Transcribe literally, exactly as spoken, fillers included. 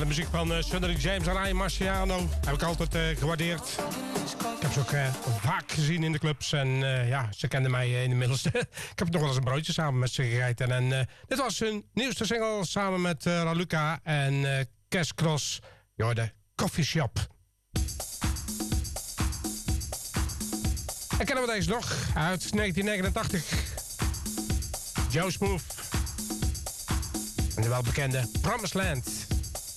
de muziek van uh, Sonny James en Ryan Marciano heb ik altijd uh, gewaardeerd. Ik heb ze ook uh, vaak gezien in de clubs. En uh, ja, ze kenden mij uh, inmiddels. Ik heb nog wel eens een broodje samen met ze gegeten. En uh, dit was hun nieuwste single samen met uh, Raluca en uh, Cash Cross. Je hoorde Coffee Shop. En kennen we deze nog uit negentien negenentachtig. Joe Smooth. En de welbekende Promised Land.